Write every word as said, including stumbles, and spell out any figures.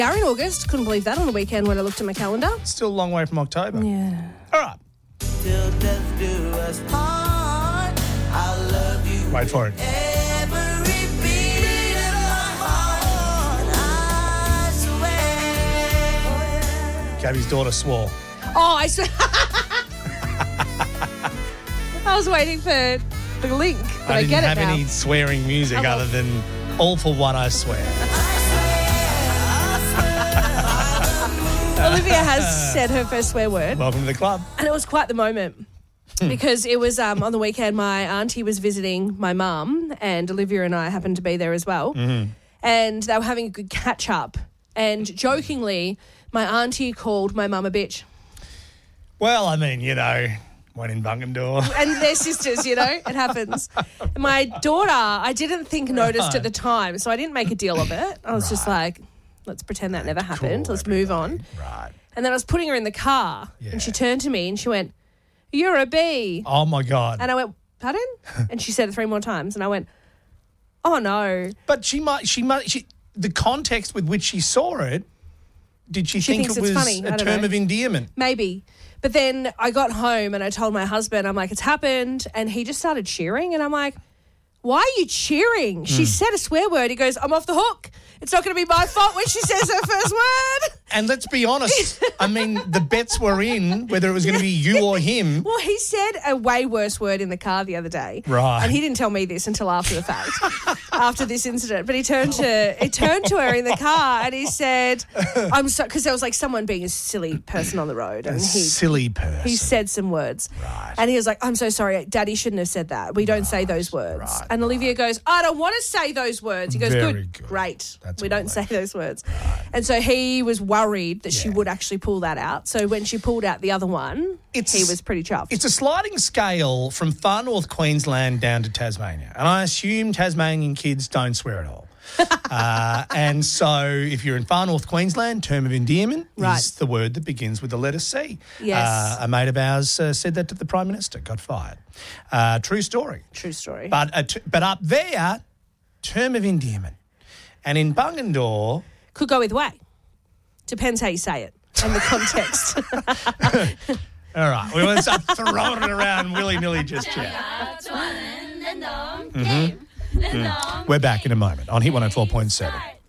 are in August. Couldn't believe that on the weekend when I looked at my calendar. Still a long way from October. Yeah. All right. Till death do us part. I love you. Wait for it. Every beat of my heart. I swear. Gabby's daughter swore. Oh, I swear. I was waiting for the link, but I, I didn't get it have now. any swearing music Oh, well. other than all for one I swear. Olivia has said her first swear word, Welcome to the club. and it was quite the moment because it was um, on the weekend. My auntie was visiting my mum, and Olivia and I happened to be there as well. Mm-hmm. And they were having a good catch up. And jokingly, my auntie called my mum a bitch. Well, I mean, you know, one in Bungendore. And they're sisters, you know, it happens. My daughter, I didn't think noticed at the time, so I didn't make a deal of it. I was just like, let's pretend that never happened. Cool, Let's move on. Right. And then I was putting her in the car, Yeah. and she turned to me and she went, "You're a bee." Oh, my God. And I went, "Pardon?" And she said it three more times, and I went, "Oh, no." But she might, she might, she, the context with which she saw it, did she, She think thinks it it's was funny. I a don't term know. of endearment? Maybe. But then I got home and I told my husband, I'm like, it's happened. And he just started cheering. And I'm like, why are you cheering? She said a swear word. He goes, I'm off the hook. It's not going to be my fault when she says her first word. And let's be honest, I mean, the bets were in whether it was going to be you or him. Well, he said a way worse word in the car the other day. Right. And he didn't tell me this until after the fact, after this incident. But he turned to he turned to her in the car and he said, I'm so, because there was like someone being a silly person on the road. And A he, silly person. he said some words. Right. And he was like, I'm so sorry, Daddy shouldn't have said that. We don't say those words. right, and Olivia goes, I don't want to say those words. He goes, Very good, good. great. That's we what I don't like. say those words. And so he was worried that she Yeah. would actually pull that out. So when she pulled out the other one, It's- he was pretty chuffed. It's a sliding scale from far north Queensland down to Tasmania. And I assume Tasmanian kids don't swear at all. uh, and so if you're in far north Queensland, term of endearment Right. is the word that begins with the letter C. Yes. Uh, a mate of ours uh, said that to the Prime Minister, got fired. Uh, true story. True story. But, uh, t- but up there, term of endearment. And in Bungendore, Could go either way. Depends how you say it and the context. all right, we want to start throwing it around willy-nilly just yet. We're back in a moment on Hit one oh four point seven.